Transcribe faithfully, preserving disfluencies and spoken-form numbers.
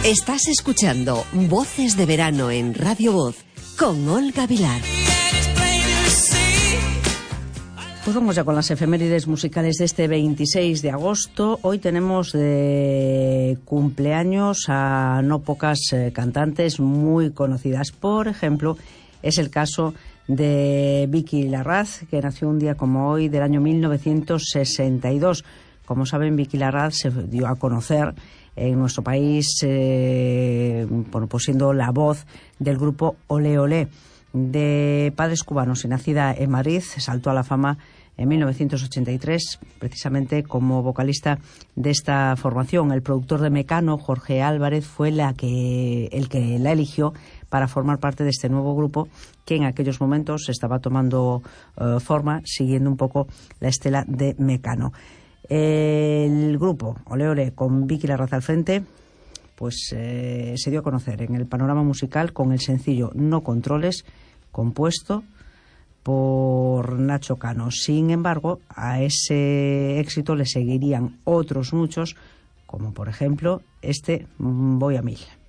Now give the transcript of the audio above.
Estás escuchando Voces de Verano en Radio Voz con Olga Vilar. Pues vamos ya con las efemérides musicales de este veintiséis de agosto. Hoy tenemos de cumpleaños a no pocas eh, cantantes muy conocidas. Por ejemplo, es el caso de Vicky Larraz, que nació un día como hoy del año mil novecientos sesenta y dos. Como saben, Vicky Larraz se dio a conocer en nuestro país, eh, bueno, pues siendo la voz del grupo Olé Olé. De padres cubanos y nacida en Madrid, saltó a la fama en mil novecientos ochenta y tres, precisamente como vocalista de esta formación. El productor de Mecano, Jorge Álvarez, fue la que, el que la eligió para formar parte de este nuevo grupo, que en aquellos momentos estaba tomando uh, forma, siguiendo un poco la estela de Mecano. El grupo Olé Olé, con Vicky Larraz al frente, pues eh, se dio a conocer en el panorama musical con el sencillo No Controles, compuesto por Nacho Cano. Sin embargo, a ese éxito le seguirían otros muchos, como por ejemplo este Voy a Mil.